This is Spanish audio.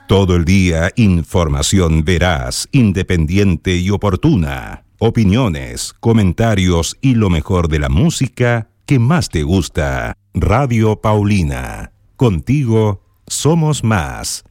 Todo el día, información veraz, independiente y oportuna. Opiniones, comentarios y lo mejor de la música que más te gusta. Radio Paulina. Contigo somos más.